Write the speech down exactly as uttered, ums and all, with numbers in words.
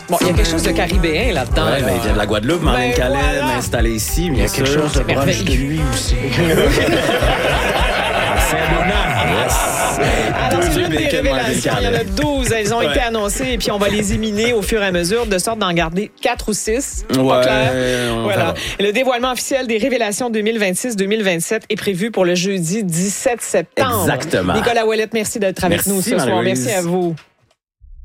Bon, il y a quelque chose de caribéen là-dedans. Ouais, là. ben, il vient de la Guadeloupe, mais en Ben, Calais, voilà. installé ici, Il y bien a quelque sûr. chose de proche de merveilleux. lui aussi. Alors, c'est Deux l'une des bacon, Marvin révélations. Il y en a Calais. douze. Elles ont Ouais. été annoncées et puis on va les éliminer au fur et à mesure, de sorte d'en garder quatre ou six. Pas Ouais, clair? on Voilà. verra. Et le dévoilement officiel des révélations deux mille vingt-six deux mille vingt-sept est prévu pour le jeudi dix-sept septembre. Exactement. Nicolas Ouellette, merci d'être avec Merci, nous ce soir. Marie-Louise. Merci à vous.